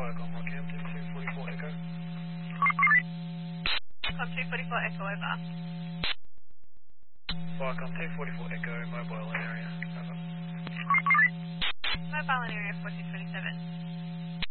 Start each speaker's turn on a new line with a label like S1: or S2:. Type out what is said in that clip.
S1: Viacom, Rockhampton, 244 Echo.
S2: Com 244 Echo, over.
S1: Viacom, 244 Echo, mobile in area, over.
S2: Mobile in area 1427.